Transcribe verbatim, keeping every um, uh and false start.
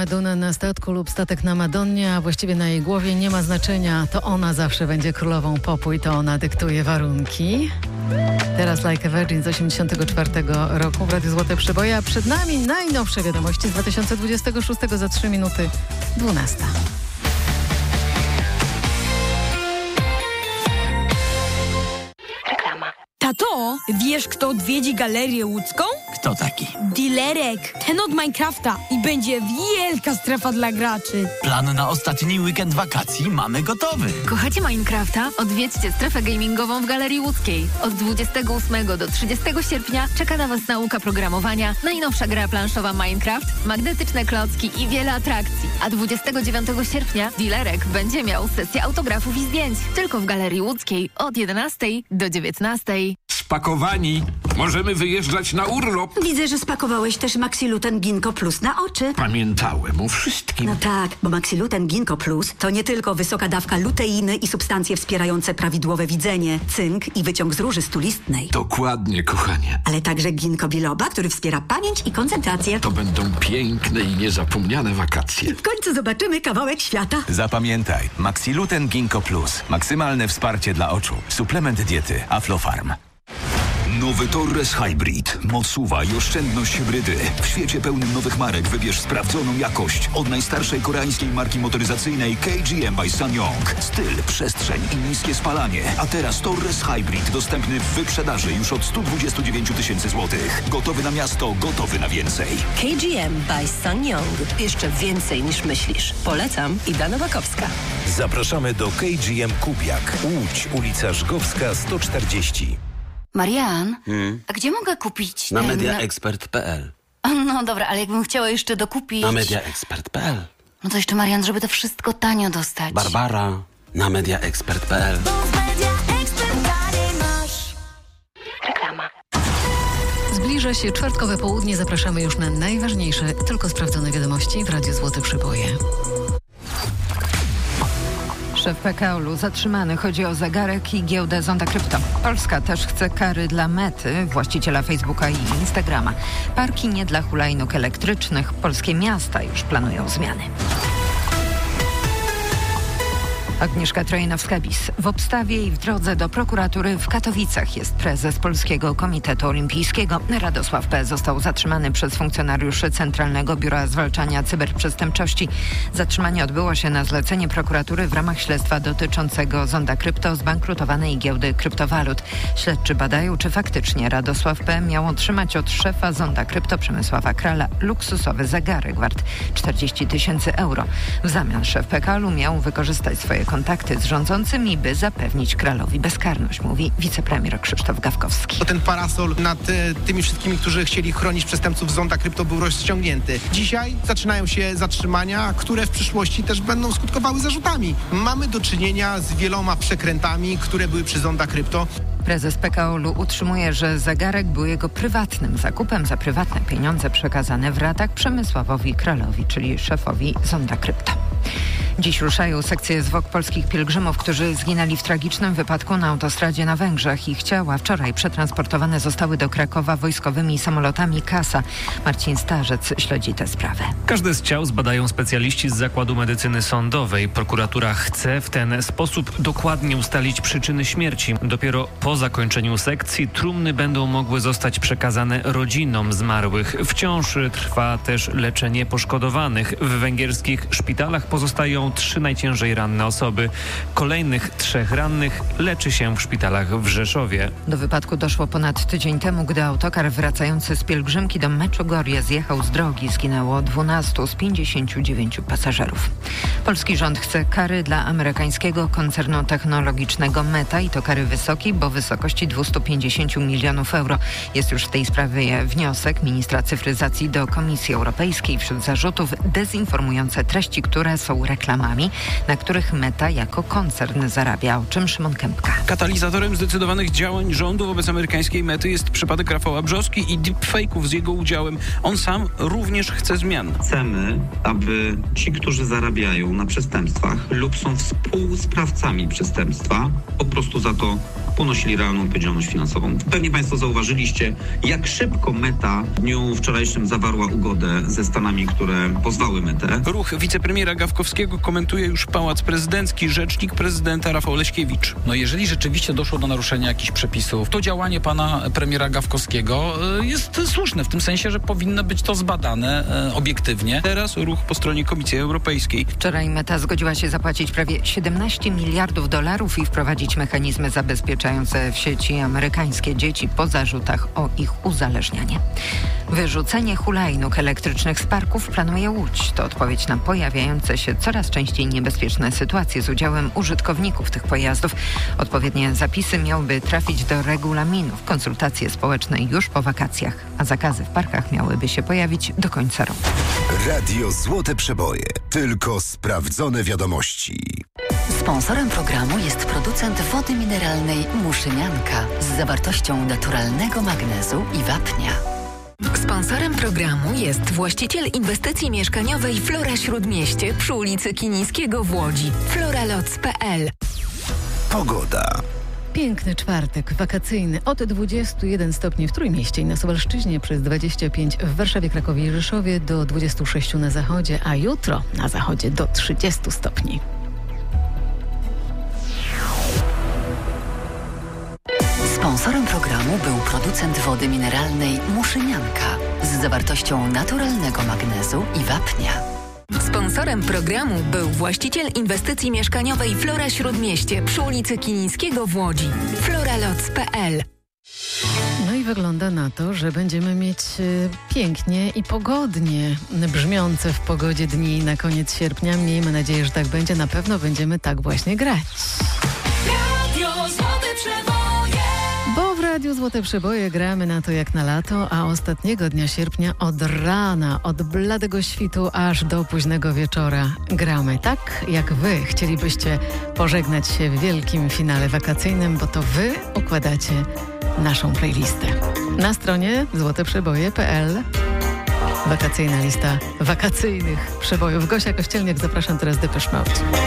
Madonna na statku lub statek na Madonnie, a właściwie na jej głowie, nie ma znaczenia. To ona zawsze będzie królową popu i to ona dyktuje warunki. Teraz Like a Virgin z osiemdziesiątego czwartego roku w Radiu Złote Przeboje, a przed nami najnowsze wiadomości z dwa tysiące dwudziestego szóstego za trzy minuty dwunasta. Tato, wiesz, kto odwiedzi galerię łódzką? Kto taki? Dilerek, ten od Minecrafta i będzie wielka strefa dla graczy. Plan na ostatni weekend wakacji mamy gotowy. Kochacie Minecrafta? Odwiedźcie strefę gamingową w Galerii Łódzkiej. Od dwudziestego ósmego do trzydziestego sierpnia czeka na Was nauka programowania, najnowsza gra planszowa Minecraft, magnetyczne klocki i wiele atrakcji. A dwudziestego dziewiątego sierpnia Dilerek będzie miał sesję autografów i zdjęć. Tylko w Galerii Łódzkiej od jedenastej do dziewiętnastej. Spakowani. Możemy wyjeżdżać na urlop. Widzę, że spakowałeś też Maxiluten Ginkgo Plus na oczy. Pamiętałem o wszystkim. No tak, bo Maxiluten Ginkgo Plus to nie tylko wysoka dawka luteiny i substancje wspierające prawidłowe widzenie, cynk i wyciąg z róży stulistnej. Dokładnie, kochanie. Ale także ginkgo biloba, który wspiera pamięć i koncentrację. To będą piękne i niezapomniane wakacje. W końcu zobaczymy kawałek świata. Zapamiętaj, Maxiluten Ginkgo Plus. Maksymalne wsparcie dla oczu. Suplement diety Aflofarm. Nowy Torres Hybrid. Moc suwa i oszczędność hybrydy. W świecie pełnym nowych marek wybierz sprawdzoną jakość od najstarszej koreańskiej marki motoryzacyjnej K G M by SsangYong. Styl, przestrzeń i niskie spalanie. A teraz Torres Hybrid dostępny w wyprzedaży już od sto dwadzieścia dziewięć tysięcy złotych. Gotowy na miasto, gotowy na więcej. K G M by SsangYong. Jeszcze więcej niż myślisz. Polecam, Ida Nowakowska. Zapraszamy do K G M Kupiak. Łódź, ulica Żgowska sto czterdzieści. Marian, hmm? a gdzie mogę kupić Na ten... mediaexpert kropka p l. No dobra, ale jakbym chciała jeszcze dokupić... Na mediaexpert kropka p l. No to jeszcze, Marian, żeby to wszystko tanio dostać. Barbara, na mediaexpert kropka p l. Reklama. Zbliża się czwartkowe południe. Zapraszamy już na najważniejsze, tylko sprawdzone wiadomości w Radiu Złote Przeboje. Szef P K O L-u zatrzymany. Chodzi o zegarek i giełdę Zonda Krypto. Polska też chce kary dla Mety, właściciela Facebooka i Instagrama. Parki nie dla hulajnóg elektrycznych. Polskie miasta już planują zmiany. Agnieszka Trojnowska-Bis. W obstawie i w drodze do prokuratury w Katowicach jest prezes Polskiego Komitetu Olimpijskiego. Radosław P. został zatrzymany przez funkcjonariuszy Centralnego Biura Zwalczania Cyberprzestępczości. Zatrzymanie odbyło się na zlecenie prokuratury w ramach śledztwa dotyczącego Zonda Krypto, zbankrutowanej giełdy kryptowalut. Śledczy badają, czy faktycznie Radosław P. miał otrzymać od szefa Zonda Krypto Przemysława Krala luksusowy zegarek wart czterdzieści tysięcy euro. W zamian szef P K O L-u miał wykorzystać swoje kontakty z rządzącymi, by zapewnić Kralowi bezkarność, mówi wicepremier Krzysztof Gawkowski. Ten parasol nad y, tymi wszystkimi, którzy chcieli chronić przestępców Zonda Krypto, był rozciągnięty. Dzisiaj zaczynają się zatrzymania, które w przyszłości też będą skutkowały zarzutami. Mamy do czynienia z wieloma przekrętami, które były przy Zonda Krypto. Prezes P K O L-u utrzymuje, że zegarek był jego prywatnym zakupem za prywatne pieniądze przekazane w ratach Przemysławowi Kralowi, czyli szefowi Zonda Krypto. Dziś ruszają sekcje zwłok polskich pielgrzymów, którzy zginęli w tragicznym wypadku na autostradzie na Węgrzech. Ich ciała wczoraj przetransportowane zostały do Krakowa wojskowymi samolotami Kasa. Marcin Starzec śledzi tę sprawę. Każde z ciał zbadają specjaliści z Zakładu Medycyny Sądowej. Prokuratura chce w ten sposób dokładnie ustalić przyczyny śmierci. Dopiero po zakończeniu sekcji trumny będą mogły zostać przekazane rodzinom zmarłych. Wciąż trwa też leczenie poszkodowanych. W węgierskich szpitalach pozostają trzy najciężej ranne osoby. Kolejnych trzech rannych leczy się w szpitalach w Rzeszowie. Do wypadku doszło ponad tydzień temu, gdy autokar wracający z pielgrzymki do Meczugorje zjechał z drogi. Zginęło dwunastu z pięćdziesięciu dziewięciu pasażerów. Polski rząd chce kary dla amerykańskiego koncernu technologicznego Meta i to kary wysokiej, bo w wysokości dwieście pięćdziesiąt milionów euro. Jest już w tej sprawie wniosek ministra cyfryzacji do Komisji Europejskiej. Wśród zarzutów dezinformujące treści, które są reklamami, na których Meta jako koncern zarabia. O czym Szymon Kępka. Katalizatorem zdecydowanych działań rządu wobec amerykańskiej Mety jest przypadek Rafała Brzoski i deepfake'ów z jego udziałem. On sam również chce zmian. Chcemy, aby ci, którzy zarabiają na przestępstwach lub są współsprawcami przestępstwa, po prostu za to ponosili realną odpowiedzialność finansową. Pewnie Państwo zauważyliście, jak szybko Meta w dniu wczorajszym zawarła ugodę ze Stanami, które pozwały Metę. Ruch wicepremiera Gawkowskiego komentuje już Pałac Prezydencki, rzecznik prezydenta Rafał Leśkiewicz. No jeżeli rzeczywiście doszło do naruszenia jakichś przepisów, to działanie pana premiera Gawkowskiego jest słuszne, w tym sensie, że powinno być to zbadane e, obiektywnie. Teraz ruch po stronie Komisji Europejskiej. Wczoraj Meta zgodziła się zapłacić prawie siedemnaście miliardów dolarów i wprowadzić mechanizmy zabezpieczające w sieci amerykańskie dzieci po zarzutach o ich uzależnianie. Wyrzucenie hulajnóg elektrycznych z parków planuje Łódź. To odpowiedź na pojawiające się coraz częściej niebezpieczne sytuacje z udziałem użytkowników tych pojazdów. Odpowiednie zapisy miałyby trafić do regulaminów. Konsultacje społeczne już po wakacjach, a zakazy w parkach miałyby się pojawić do końca roku. Radio Złote Przeboje. Tylko sprawdzone wiadomości. Sponsorem programu jest producent wody mineralnej Muszynianka z zawartością naturalnego magnezu i wapnia. Sponsorem programu jest właściciel inwestycji mieszkaniowej Flora Śródmieście przy ulicy Kinińskiego w Łodzi. floraloc kropka p l. Pogoda. Piękny czwartek, wakacyjny, od dwudziestu jeden stopni w Trójmieście i na Suwalszczyźnie, przez dwadzieścia pięć w Warszawie, Krakowie i Rzeszowie, do dwudziestu sześciu na zachodzie, a jutro na zachodzie do trzydziestu stopni. Sponsorem programu był producent wody mineralnej Muszynianka z zawartością naturalnego magnezu i wapnia. Sponsorem programu był właściciel inwestycji mieszkaniowej Flora Śródmieście przy ulicy Kinińskiego w Łodzi. floraloc kropka p l. No i wygląda na to, że będziemy mieć y, pięknie i pogodnie brzmiące w pogodzie dni na koniec sierpnia. Miejmy nadzieję, że tak będzie. Na pewno będziemy tak właśnie grać. Radio Złote Przeboje. Bo w Radiu Złote Przeboje gramy na to jak na lato, a ostatniego dnia sierpnia od rana, od bladego świtu aż do późnego wieczora gramy tak, jak wy chcielibyście pożegnać się w wielkim finale wakacyjnym, bo to wy układacie naszą playlistę. Na stronie złoteprzeboje kropka p l wakacyjna lista wakacyjnych przebojów. Gosia Kościelniak, zapraszam teraz Depeche Mode.